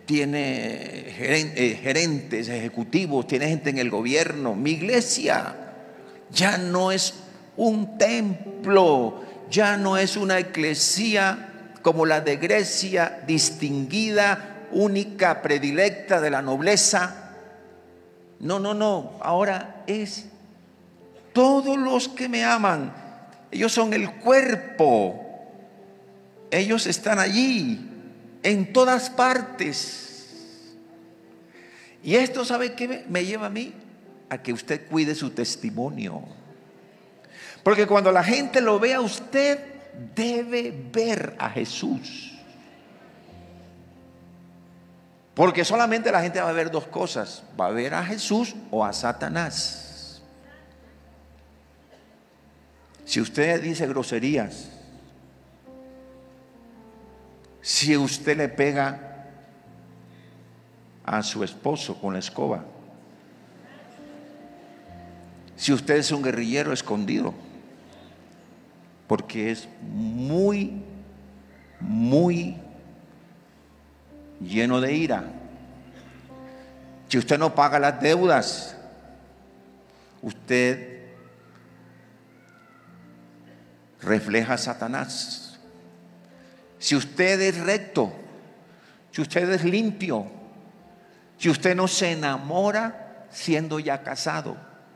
tiene gerentes, ejecutivos, tiene gente en el gobierno. Mi iglesia ya no es un templo, ya no es una iglesia como la de Grecia, distinguida, única, predilecta de la nobleza. No, no, no. Ahora es todos los que me aman. Ellos son el cuerpo. Ellos están allí, en todas partes. Y esto, ¿sabe qué me lleva a mí? A que usted cuide su testimonio. Porque cuando la gente lo vea a usted, debe ver a Jesús. Porque solamente la gente va a ver dos cosas: va a ver a Jesús o a Satanás. Si usted dice groserías, si usted le pega a su esposo con la escoba, si usted es un guerrillero escondido, porque es muy lleno de ira, si usted no paga las deudas, usted refleja a Satanás. Si usted es recto, si usted es limpio, si usted no se enamora siendo ya casado,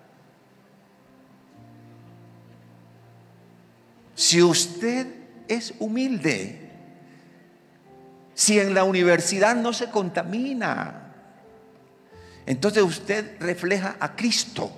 si usted es humilde, si en la universidad no se contamina, entonces usted refleja a Cristo.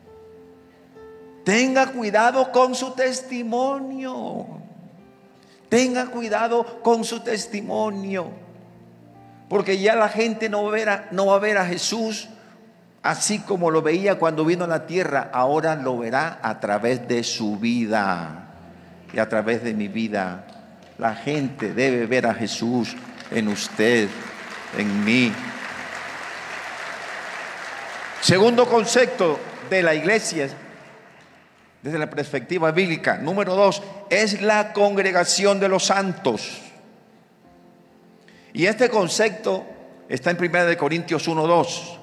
Tenga cuidado con su testimonio. Tenga cuidado con su testimonio. Porque ya la gente no va a ver a Jesús así como lo veía cuando vino a la tierra. Ahora lo verá a través de su vida y a través de mi vida. La gente debe ver a Jesús en usted, en mí. Segundo concepto de la iglesia desde la perspectiva bíblica, número 2, es la congregación de los santos. Y este concepto está en 1 Corintios 1:2.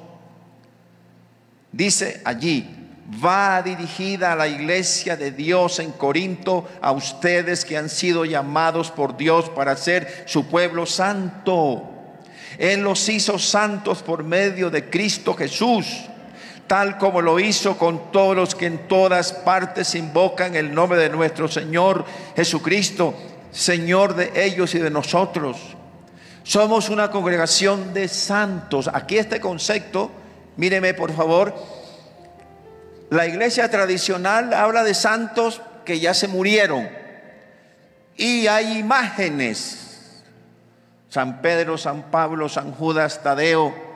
Dice allí: va dirigida a la iglesia de Dios en Corinto, a ustedes que han sido llamados por Dios para ser su pueblo santo. Él los hizo santos por medio de Cristo Jesús, tal como lo hizo con todos los que en todas partes invocan el nombre de nuestro Señor Jesucristo, Señor de ellos y de nosotros. Somos una congregación de santos. Aquí este concepto, míreme por favor. La iglesia tradicional habla de santos que ya se murieron, y hay imágenes: San Pedro, San Pablo, San Judas Tadeo.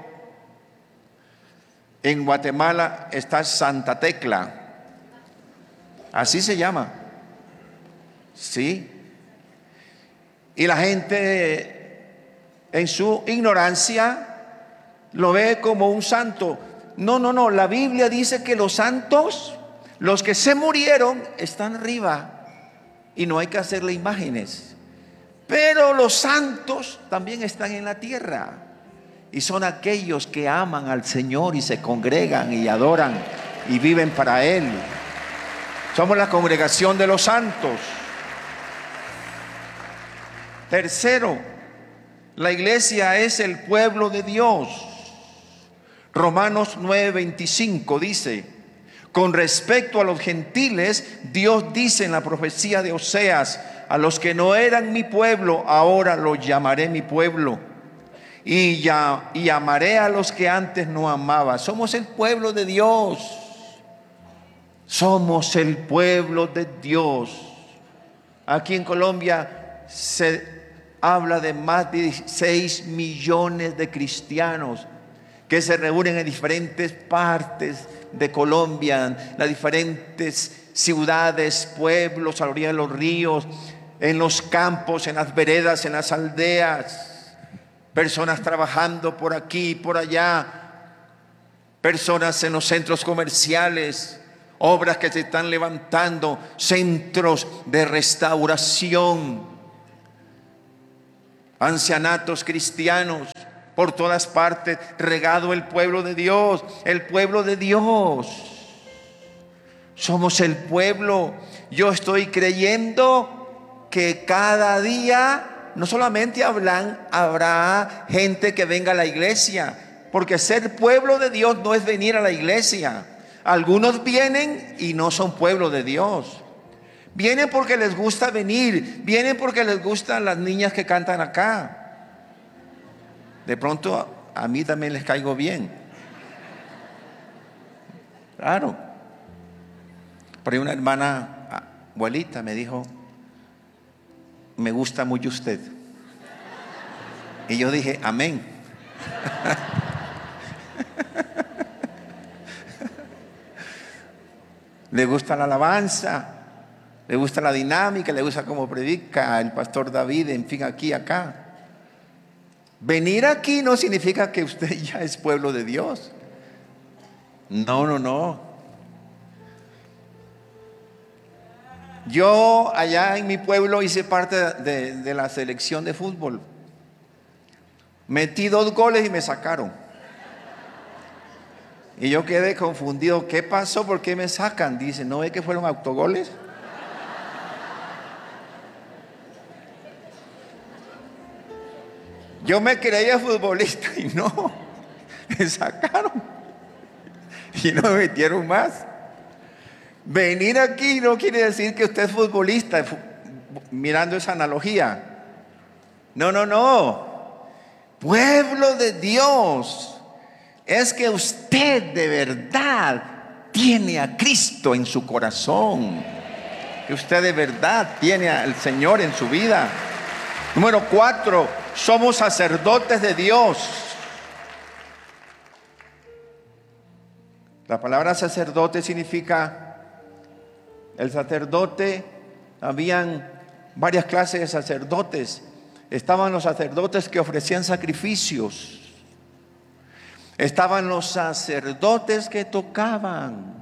En Guatemala está Santa Tecla, así se llama, ¿sí? Y la gente en su ignorancia lo ve como un santo. No, no, no, la Biblia dice que los santos, los que se murieron, están arriba y no hay que hacerle imágenes. Pero los santos también están en la tierra. Y son aquellos que aman al Señor y se congregan y adoran y viven para Él. Somos la congregación de los santos. Tercero, la iglesia es el pueblo de Dios. Romanos 9:25 dice: con respecto a los gentiles, Dios dice en la profecía de Oseas: a los que no eran mi pueblo, ahora los llamaré mi pueblo. Y amaré a los que antes no amaba. Somos el pueblo de Dios. Somos el pueblo de Dios. Aquí en Colombia se habla de más de 6 millones de cristianos que se reúnen en diferentes partes de Colombia, las diferentes ciudades, pueblos, a la orilla de los ríos, en los campos, en las veredas, en las aldeas. Personas trabajando por aquí y por allá, personas en los centros comerciales, obras que se están levantando, centros de restauración, ancianatos cristianos, por todas partes, regado el pueblo de Dios, el pueblo de Dios. Somos el pueblo. Yo estoy creyendo que cada día no solamente habrá gente que venga a la iglesia, porque ser pueblo de Dios no es venir a la iglesia. Algunos vienen y no son pueblo de Dios. Vienen porque les gusta venir, vienen porque les gustan las niñas que cantan acá. De pronto a mí también les caigo bien. Claro. Pero una hermana abuelita me dijo: me gusta mucho usted. Y yo dije: amén. Le gusta la alabanza, le gusta la dinámica, le gusta cómo predica el pastor David, en fin, aquí, acá. Venir aquí no significa que usted ya es pueblo de Dios. No, no, no. Yo allá en mi pueblo hice parte de la selección de fútbol. Metí 2 goles y me sacaron. Y yo quedé confundido. ¿Qué pasó? ¿Por qué me sacan? Dice: ¿no ve que fueron autogoles? Yo me creía futbolista y no, me sacaron y no me metieron más. Venir aquí no quiere decir que usted es futbolista, mirando esa analogía. No, no, no. Pueblo de Dios es que usted de verdad tiene a Cristo en su corazón, que usted de verdad tiene al Señor en su vida. Número 4, somos sacerdotes de Dios. La palabra sacerdote significa, el sacerdote, habían varias clases de sacerdotes. Estaban los sacerdotes que ofrecían sacrificios. Estaban los sacerdotes que tocaban.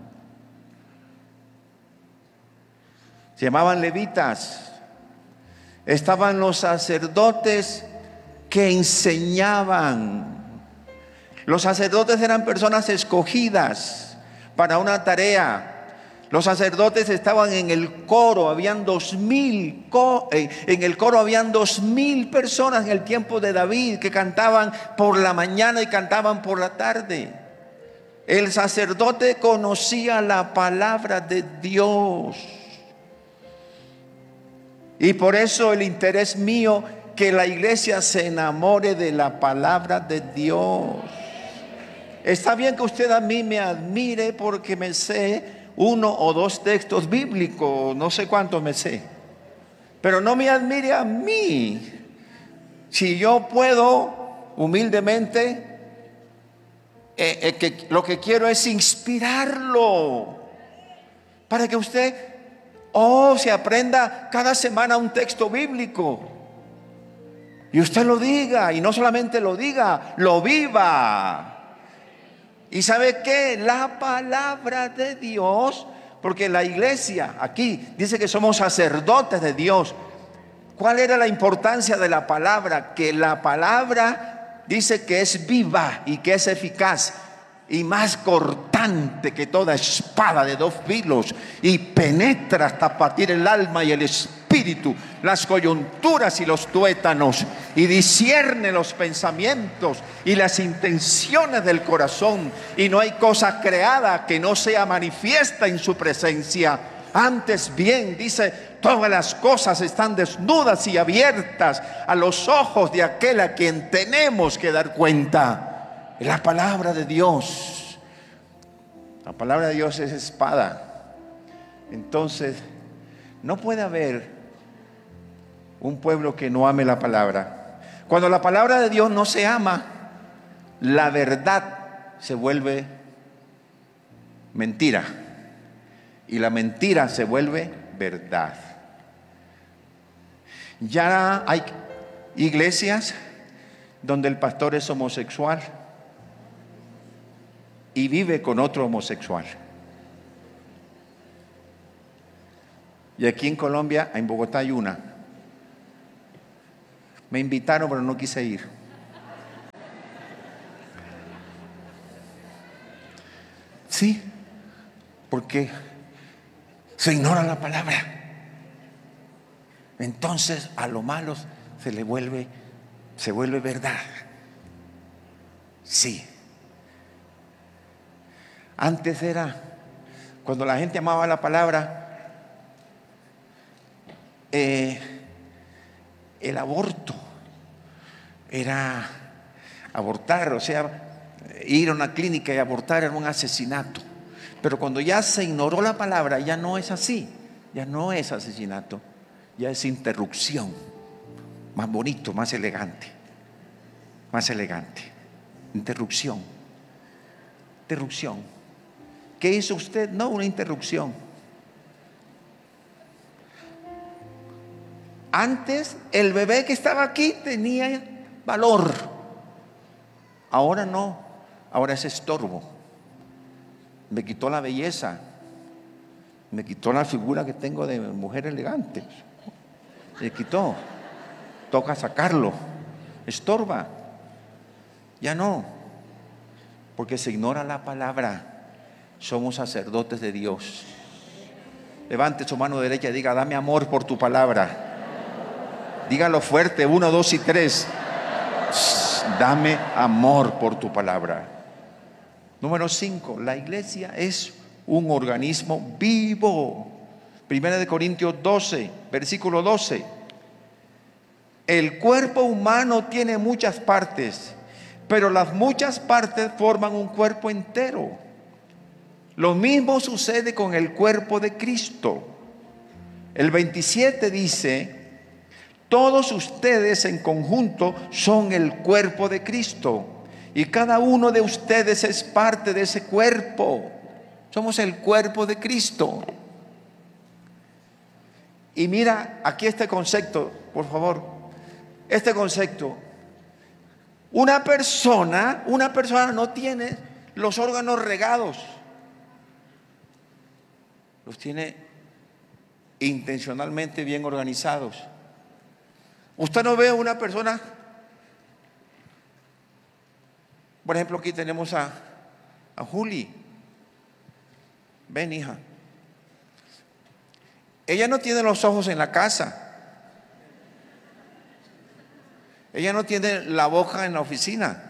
Se llamaban levitas. Estaban los sacerdotes que enseñaban. Los sacerdotes eran personas escogidas para una tarea. Los sacerdotes estaban en el coro, habían 2000, en el coro habían 2000 personas en el tiempo de David que cantaban por la mañana y cantaban por la tarde. El sacerdote conocía la palabra de Dios. Y por eso el interés mío, que la iglesia se enamore de la palabra de Dios. Está bien que usted a mí me admire porque me sé 1 o 2 textos bíblicos, no sé cuántos me sé. Pero no me admire a mí. Si yo puedo humildemente, que lo que quiero es inspirarlo para que usted se aprenda cada semana un texto bíblico y usted lo diga, y no solamente lo diga, lo viva. Y ¿sabe qué? La palabra de Dios, porque la iglesia aquí dice que somos sacerdotes de Dios. ¿Cuál era la importancia de la palabra? Que la palabra dice que es viva y que es eficaz y más cortante que toda espada de 2 filos, y penetra hasta partir el alma y el espíritu, las coyunturas y los tuétanos, y discierne los pensamientos y las intenciones del corazón, y no hay cosa creada que no sea manifiesta en su presencia. Antes bien, dice, todas las cosas están desnudas y abiertas a los ojos de aquel a quien tenemos que dar cuenta. La palabra de Dios. La palabra de Dios es espada. Entonces, no puede haber un pueblo que no ame la palabra. Cuando la palabra de Dios no se ama, la verdad se vuelve mentira. Y la mentira se vuelve verdad. Ya hay iglesias donde el pastor es homosexual y vive con otro homosexual. Y aquí en Colombia, en Bogotá, hay una. Me invitaron, pero no quise ir. Sí, porque se ignora la palabra. Entonces a lo malo se vuelve verdad. Sí. Antes era, cuando la gente amaba la palabra, el aborto era abortar, o sea, ir a una clínica y abortar era un asesinato. Pero cuando ya se ignoró la palabra, ya no es así, ya no es asesinato, ya es interrupción. Más bonito, más elegante. Más elegante. Interrupción. Interrupción. ¿Qué hizo usted? No, una interrupción. Antes el bebé que estaba aquí tenía valor. Ahora no, ahora es estorbo. Me quitó la belleza, me quitó la figura que tengo de mujer elegante. Me quitó. Toca sacarlo. Estorba. Ya no, porque se ignora la palabra. Somos sacerdotes de Dios. Levante su mano derecha y diga: dame amor por tu palabra. Dígalo fuerte, 1, 2 y 3. Dame amor por tu palabra. Número 5, la iglesia es un organismo vivo. 1 Corintios 12, versículo 12. El cuerpo humano tiene muchas partes, pero las muchas partes forman un cuerpo entero. Lo mismo sucede con el cuerpo de Cristo. El 27 dice: todos ustedes en conjunto son el cuerpo de Cristo, y cada uno de ustedes es parte de ese cuerpo. Somos el cuerpo de Cristo. Y mira aquí este concepto, por favor. Este concepto. Una persona no tiene los órganos regados. Los tiene intencionalmente bien organizados. Usted no ve a una persona, por ejemplo, aquí tenemos a Juli. Ven, hija. Ella no tiene los ojos en la casa. Ella no tiene la boca en la oficina.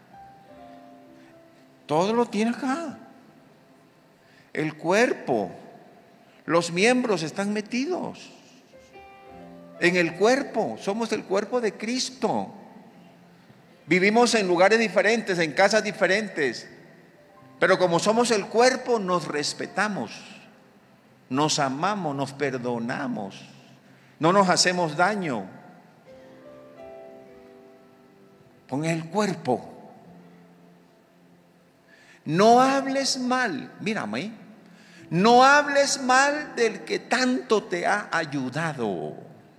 Todo lo tiene acá. El cuerpo, los miembros están metidos en el cuerpo. Somos el cuerpo de Cristo. Vivimos en lugares diferentes, en casas diferentes, pero como somos el cuerpo, nos respetamos, nos amamos, nos perdonamos, no nos hacemos daño. Con el cuerpo. No hables mal, mírame, no hables mal del que tanto te ha ayudado.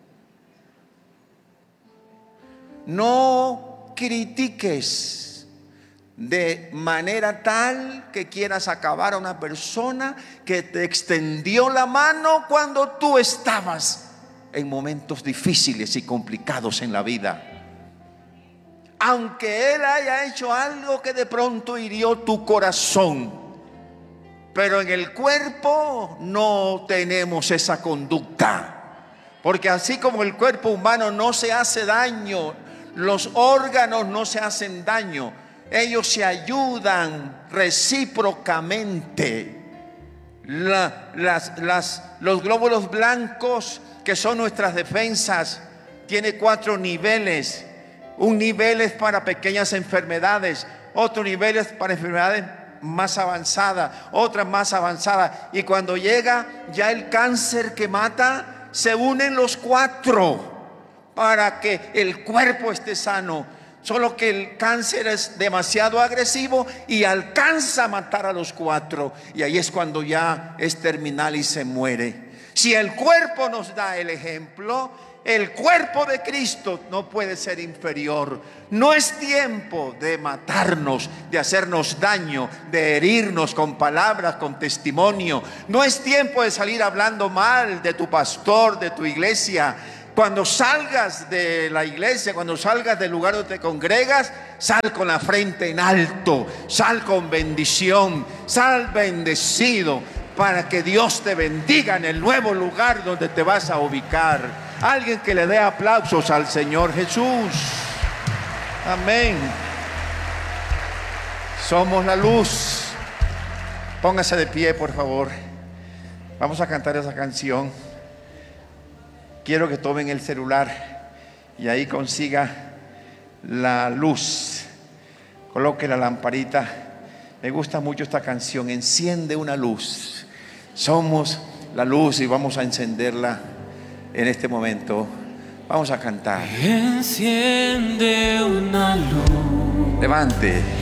No critiques de manera tal que quieras acabar a una persona que te extendió la mano cuando tú estabas en momentos difíciles y complicados en la vida. Aunque él haya hecho algo que de pronto hirió tu corazón, pero en el cuerpo no tenemos esa conducta. Porque así como el cuerpo humano no se hace daño, los órganos no se hacen daño, ellos se ayudan recíprocamente. Los glóbulos blancos, que son nuestras defensas, tiene 4 niveles. Un nivel es para pequeñas enfermedades, otro nivel es para enfermedades más avanzadas, otra más avanzada. Y cuando llega ya el cáncer que mata, se unen los 4 para que el cuerpo esté sano. Solo que el cáncer es demasiado agresivo y alcanza a matar a los 4. Y ahí es cuando ya es terminal y se muere. Si el cuerpo nos da el ejemplo, el cuerpo de Cristo no puede ser inferior. No es tiempo de matarnos, de hacernos daño, de herirnos con palabras, con testimonio. No es tiempo de salir hablando mal de tu pastor, de tu iglesia. Cuando salgas de la iglesia, cuando salgas del lugar donde te congregas, sal con la frente en alto, sal con bendición, sal bendecido, para que Dios te bendiga en el nuevo lugar donde te vas a ubicar. Alguien que le dé aplausos al Señor Jesús. Amén. Somos la luz. Póngase de pie, por favor. Vamos a cantar esa canción. Quiero que tomen el celular y ahí consiga la luz. Coloque la lamparita. Me gusta mucho esta canción. Enciende una luz. Somos la luz y vamos a encenderla en este momento. Vamos a cantar. Enciende una luz. Levante.